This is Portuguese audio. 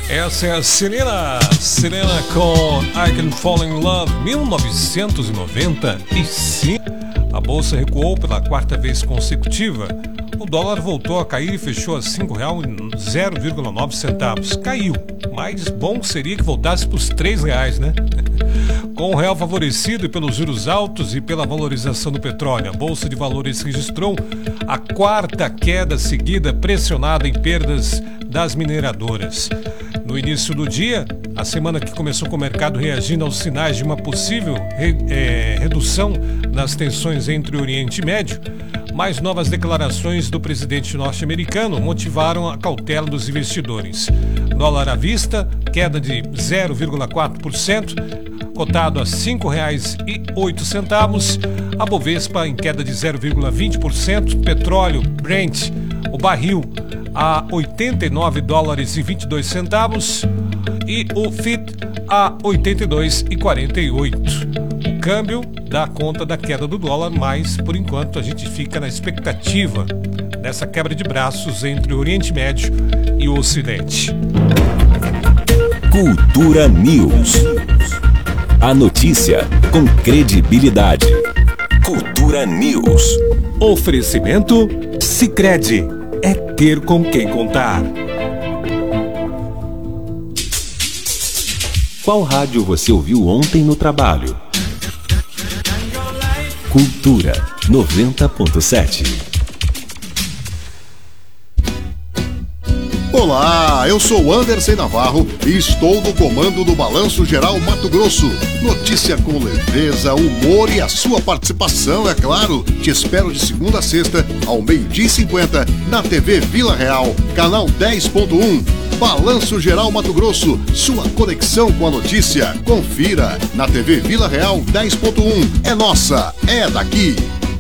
Essa é a Selena com I Can Fall in Love, 1995. A bolsa recuou pela quarta vez consecutiva. O dólar voltou a cair e fechou a R$ 5,09. Caiu, mas bom seria que voltasse para os R$ 3, né? Com o real favorecido e pelos juros altos e pela valorização do petróleo, a Bolsa de Valores registrou a quarta queda seguida, pressionada em perdas das mineradoras. No início do dia, a semana que começou com o mercado reagindo aos sinais de uma possível redução nas tensões entre o Oriente Médio, mais novas declarações do presidente norte-americano motivaram a cautela dos investidores. Dólar à vista, queda de 0,4%, cotado a R$ 5,08. A Bovespa em queda de 0,20%. Petróleo Brent, o barril, a $89,22 e o FIT a 82,48. O câmbio dá conta da queda do dólar, mas por enquanto a gente fica na expectativa dessa quebra de braços entre o Oriente Médio e o Ocidente. Cultura News. A notícia com credibilidade. Cultura News. Oferecimento Sicredi. É ter com quem contar. Qual rádio você ouviu ontem no trabalho? Cultura 90.7. Olá, eu sou Anderson Navarro e estou no comando do Balanço Geral Mato Grosso. Notícia com leveza, humor e a sua participação, é claro. Te espero de segunda a sexta, ao 12h50, na TV Vila Real, canal 10.1. Balanço Geral Mato Grosso, sua conexão com a notícia. Confira, na TV Vila Real 10.1. É nossa, é daqui.